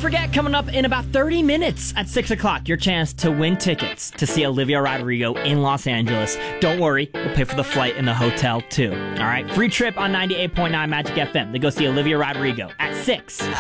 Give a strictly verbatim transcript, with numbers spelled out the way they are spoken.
forget, coming up in about thirty minutes at six o'clock, your chance to win tickets to see Olivia Rodrigo in Los Angeles. Don't worry, we'll pay for the flight and the hotel, too. All right? Free trip on ninety-eight point nine Magic F M to go see Olivia Rodrigo at six.